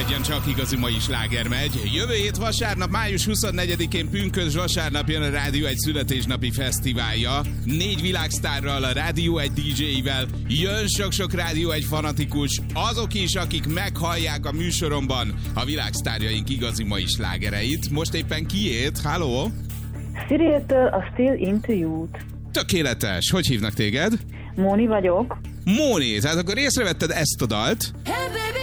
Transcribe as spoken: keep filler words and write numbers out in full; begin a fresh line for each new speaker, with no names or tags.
Tévedjen csak, igazi mai sláger megy. Jövő hét vasárnap, május huszonnegyedikén pünkösd vasárnap jön a Rádió egy születésnapi fesztiválja. Négy világsztárral, a Rádió egy dé dzsé-ivel. Jön sok-sok Rádió egy fanatikus. Azok is, akik meghallják a műsoromban a világsztárjaink igazi mai slágereit. Most éppen kiét? Halló?
Siriétől a Still Into You-t.
Tökéletes. Hogy hívnak téged?
Móni vagyok.
Móni, tehát akkor észrevetted ezt a dalt?